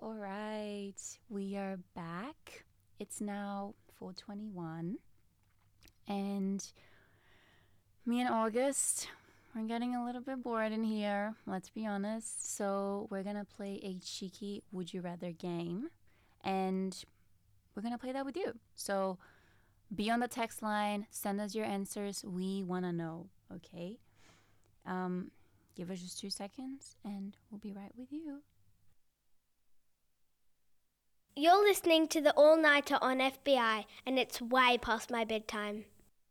All right, we are back. It's now 4:21, and me and August, we're getting a little bit bored in here. Let's be honest. So we're gonna play a cheeky "Would You Rather" game, and we're gonna play that with you. So be on the text line. Send us your answers. We wanna know. Okay. Um, Give us just 2 seconds, and we'll be right with you. You're listening to the All Nighter on FBI, and it's way past my bedtime.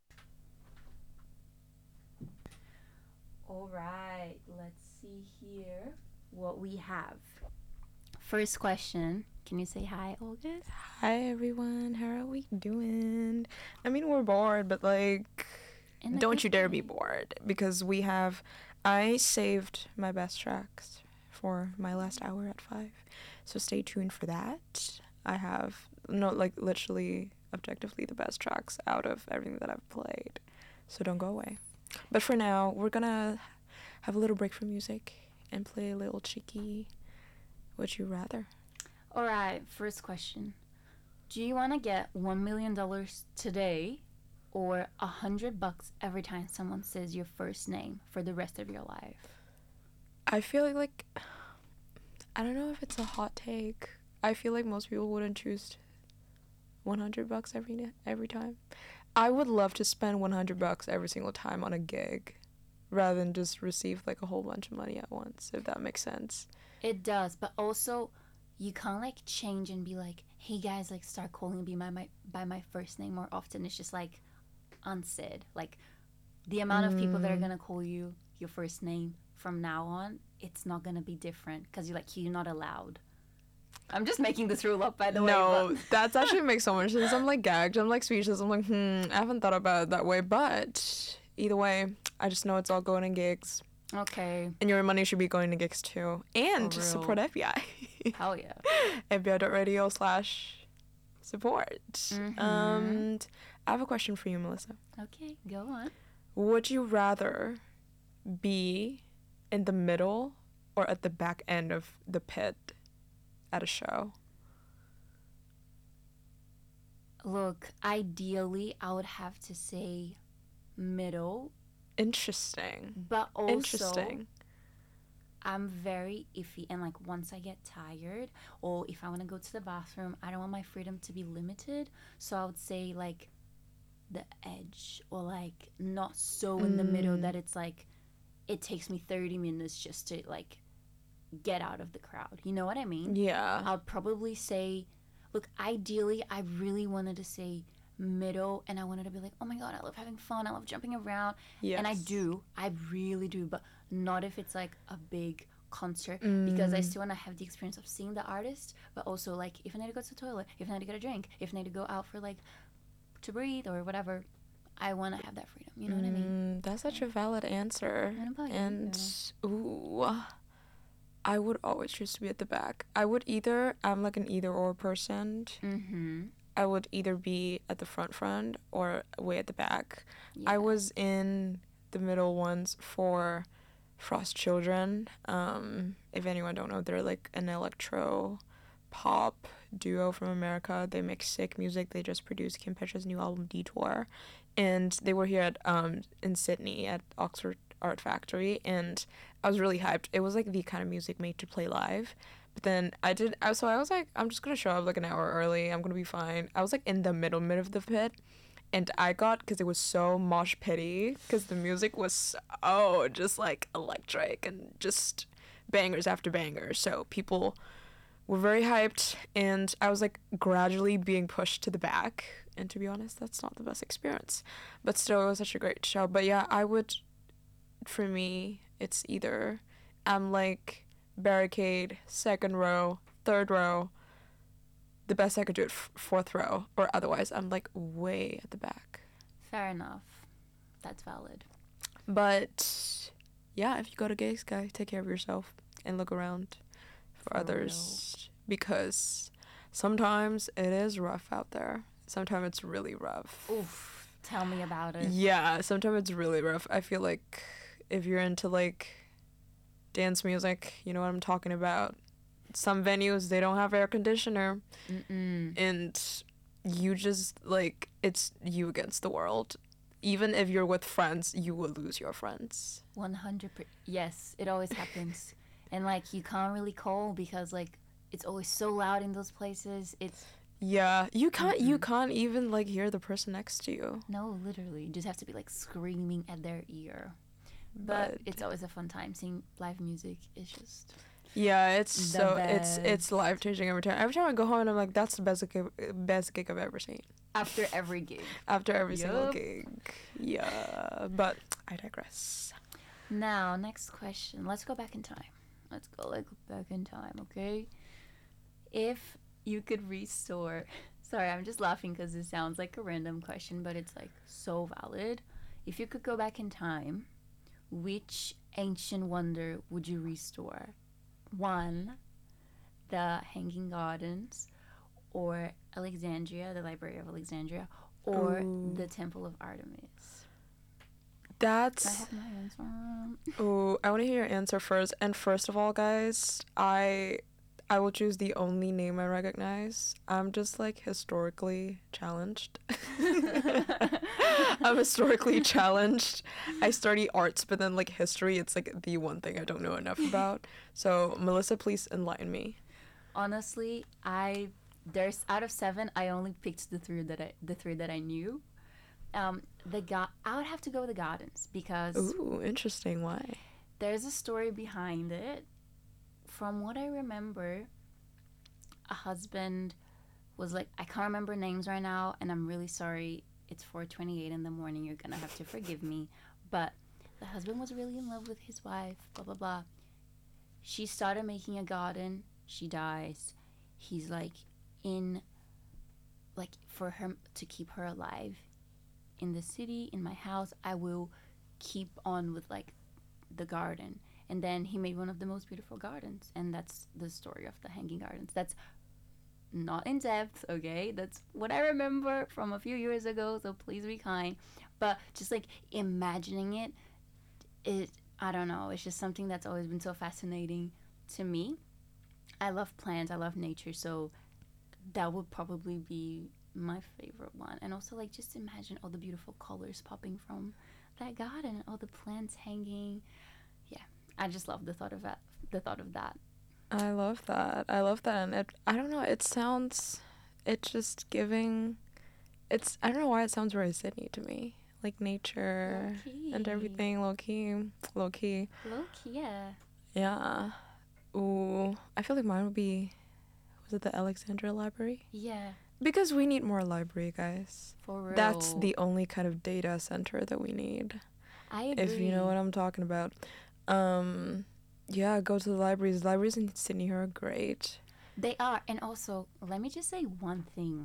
All right, let's see here what we have. First question. Can you say hi, August? Hi everyone, how are we doing? I mean, we're bored, but don't you dare be bored because I saved my best tracks for my last hour at 5. So stay tuned for that. I have literally objectively the best tracks out of everything that I've played. So don't go away. But for now, we're gonna have a little break from music and play a little cheeky Would You Rather. All right, first question. Do you want to get $1 million today or $100 every time someone says your first name for the rest of your life? I feel like I don't know if it's a hot take. I feel like most people wouldn't choose $100 every time. I would love to spend $100 every single time on a gig rather than just receive like a whole bunch of money at once, if that makes sense. It does, but also you can't like change and be like, hey guys, like start calling me by my first name more often. It's just like unsaid. Like the amount of people that are gonna call you your first name from now on, it's not gonna be different because you're not allowed. I'm just making this rule up, by the way. No, that actually makes so much sense. I'm like gagged. I'm like speechless. I'm like, I haven't thought about it that way. But either way, I just know it's all going in gigs. Okay. And your money should be going to gigs too. And For real. support FBI. Hell yeah. FBI.radio/support. Mm-hmm. I have a question for you, Melissa. Okay, go on. Would you rather be in the middle or at the back end of the pit at a show? Look, ideally, I would have to say middle. Interesting. But also, Interesting. I'm very iffy. And, like, once I get tired or if I want to go to the bathroom, I don't want my freedom to be limited. So I would say, like, the edge or, like, not so in the middle that it's, like, it takes me 30 minutes just to, like, get out of the crowd. You know what I mean? Yeah. I'll probably say, look, ideally, I really wanted to say middle and I wanted to be like, oh my God, I love having fun. I love jumping around. Yes. And I really do, but not if it's like a big concert because I still want to have the experience of seeing the artist, but also like if I need to go to the toilet, if I need to get a drink, if I need to go out for like to breathe or whatever, I want to have that freedom. You know what I mean? That's such a valid answer. What about And you? I would always choose to be at the back. I'm like an either or person. Mm-hmm. I would either be at the front or way at the back. Yeah. I was in the middle once for Frost Children. If anyone don't know, they're like an electro pop duo from America. They make sick music. They just produced Kim Petras' new album Detour, and they were here at in Sydney at Oxford Art Factory, and I was really hyped. It was like the kind of music made to play live. But then I was like, I'm just gonna show up like an hour early. I'm gonna be fine. I was like in the middle of the pit, and I got, because it was so mosh pitty, because the music was so just like electric and just bangers after bangers. So people were very hyped, and I was like gradually being pushed to the back. And to be honest, that's not the best experience. But still, it was such a great show. But yeah, for me, it's either I'm like barricade, second row, third row. The best I could do it, fourth row, or otherwise I'm like way at the back. Fair enough. That's valid. But yeah, if you go to gigs, guys, take care of yourself and look around for others, because sometimes it is rough out there. Sometimes it's really rough. Oof. Tell me about it. Yeah, sometimes it's really rough. I feel like if you're into like dance music, you know what I'm talking about. some venues, they don't have air conditioner, Mm-mm. and you just, like, it's you against the world. Even if you're with friends, you will lose your friends. 100%. Yes, it always happens. And like you can't really call because like it's always so loud in those places. It's Yeah, you can't even, like, hear the person next to you. no, literally. You just have to be like screaming at their ear. But it's always a fun time. Seeing live music is just yeah, it's the so best. it's life changing every time. Every time I go home, I'm like, that's the best gig I've ever seen. after every gig. After every single Yup. gig. Yeah, but I digress. Now, next question. Let's go back in time. Let's go like back in time, okay? If you could restore, sorry, I'm just laughing because it sounds like a random question, but it's like so valid. If you could go back in time, which ancient wonder would you restore? One, the Hanging Gardens, or Alexandria, the Library of Alexandria, or Ooh. the Temple of Artemis. I That's have my answer. ooh, I want to hear your answer first. And first of all, guys, I will choose the only name I recognize. I'm just, like, historically challenged. I'm historically challenged. I study arts, but then, like, history, it's like the one thing I don't know enough about. So, Melissa, please enlighten me. Honestly, there's out of 7, I only picked the three that I knew. I would have to go with the gardens because Ooh, interesting. Why? there's a story behind it. From what I remember, a husband was like, I can't remember names right now, and I'm really sorry. It's 4:28 in the morning. You're gonna have to forgive me. But the husband was really in love with his wife. Blah blah blah. She started making a garden. She dies. He's like in like for her to keep her alive in the city in my house. I will keep on with like the garden. And then he made one of the most beautiful gardens, and that's the story of the Hanging Gardens. That's not in depth, okay? That's what I remember from a few years ago, so please be kind. But just like imagining it, I don't know, it's just something that's always been so fascinating to me. I love plants, I love nature, so that would probably be my favorite one. And also, like, just imagine all the beautiful colors popping from that garden and all the plants hanging. Yeah, I just love the thought of that. I love that. I love that. And I don't know, it's just giving, I don't know why it sounds very Sydney to me. Like nature Low-key. and everything, low key. Low-key, yeah. Yeah. Ooh, I feel like mine would be, was it the Alexandria Library? Yeah, Because we need more library, guys. for real. That's the only kind of data center that we need. I agree. If you know what I'm talking about. Yeah, go to the libraries. Libraries in Sydney are great. They are. And also, let me just say one thing.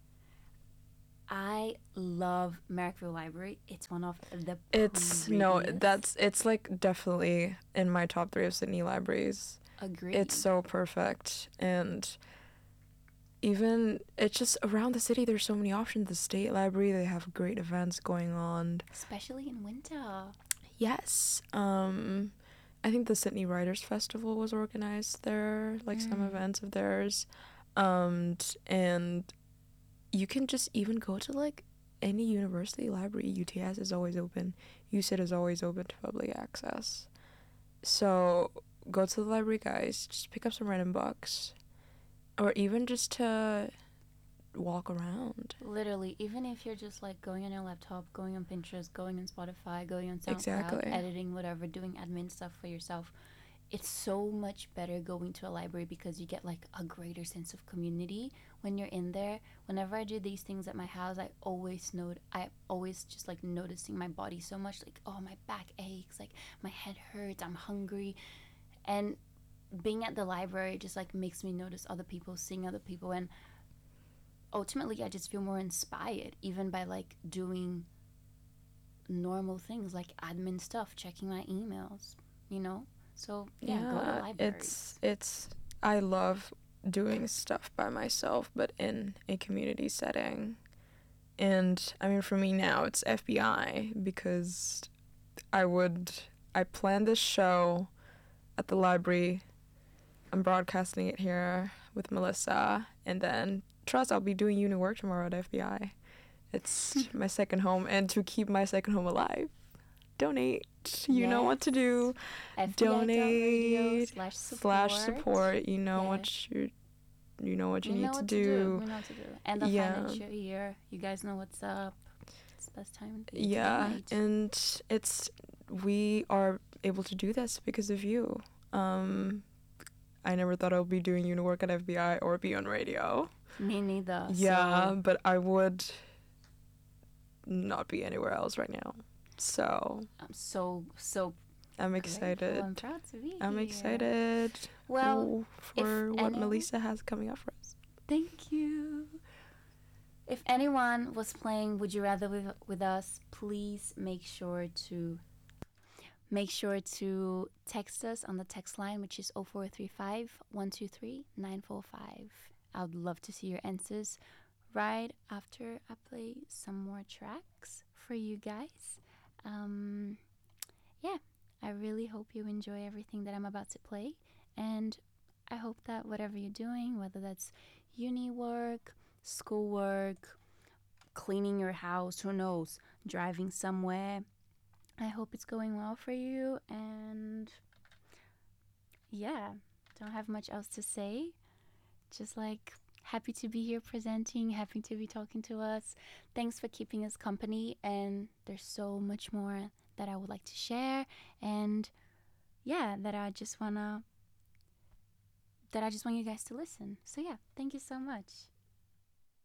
I love Merrickville Library. It's one of the It's like definitely in my top 3 of Sydney libraries. Agreed. It's so perfect. And even it's just around the city there's so many options. The State Library, they have great events going on. Especially in winter. Yes. I think the Sydney Writers Festival was organized there, like some events of theirs. And you can just even go to like any university library. UTS is always open. UCIT is always open to public access. So go to the library, guys. Just pick up some random books. Or even just to walk around. Literally, even if you're just like going on your laptop, going on Pinterest, going on Spotify, going on SoundCloud, Exactly. editing, whatever, doing admin stuff for yourself, it's so much better going to a library because you get like a greater sense of community when you're in there. Whenever I do these things at my house, I always just like noticing my body so much, like, oh, my back aches, like my head hurts, I'm hungry. And being at the library just like makes me notice other people, seeing other people, and ultimately I just feel more inspired even by like doing normal things like admin stuff, checking my emails, you know. So yeah, go to libraries. it's I love doing stuff by myself, but in a community setting. And I mean, for me now, it's FBI because I planned this show at the library I'm broadcasting it here with Melissa, and then trust I'll be doing uni work tomorrow at FBI. It's my second home, and to keep my second home alive, donate. You know what to do. Donate /support. You know what you need to do. We know what to do. And the financial year, you guys know what's up. It's the best time. And we are able to do this because of you. I never thought I would be doing uni work at FBI or be on radio. Me neither. Yeah, but I would not be anywhere else right now. So I'm so I'm excited. grateful. I'm proud to be here. I'm excited. Well, for what Melissa has coming up for us. Thank you. If anyone was playing Would You Rather with us, please make sure to text us on the text line, which is 0435 123 945. I would love to see your answers right after I play some more tracks for you guys. I really hope you enjoy everything that I'm about to play, and I hope that whatever you're doing, whether that's uni work, school work, cleaning your house, who knows, driving somewhere, I hope it's going well for you. And don't have much else to say. Just happy to be here presenting, happy to be talking to us. Thanks for keeping us company, and there's so much more that I would like to share, and that I just want you guys to listen. So thank you so much.